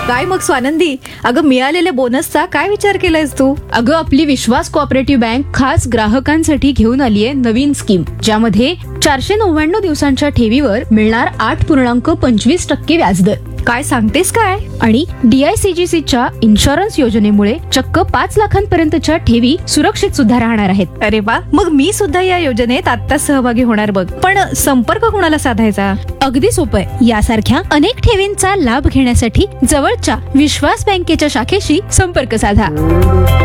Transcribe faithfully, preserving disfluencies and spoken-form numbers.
काय मग स्वानंदी, अगं मिळालेल्या बोनसचा काय विचार केलायस तू? अगं आपली विश्वास कोऑपरेटिव्ह बँक खास ग्राहकांसाठी घेऊन आली आहे नवीन स्कीम, ज्यामध्ये चारशे नव्याण्णव दिवसांच्या ठेवीवर मिळणार आठ पूर्णांक पंचवीस टक्के व्याजदर. काय सांगतेस काय? आणि डीआयसीजीसीच्या इन्शुरन्स योजनेमुळे चक्क पाच लाखांपर्यंतच्या ठेवी सुरक्षित सुद्धा राहणार आहेत. अरे वा, मग मी सुद्धा या योजनेत आता सहभागी होणार बघ. पण संपर्क कोणाला साधायचा? अगदी सोपं आहे. यासारख्या अनेक ठेवींचा लाभ घेण्यासाठी जवळच्या विश्वास बँकेच्या शाखेशी संपर्क साधा.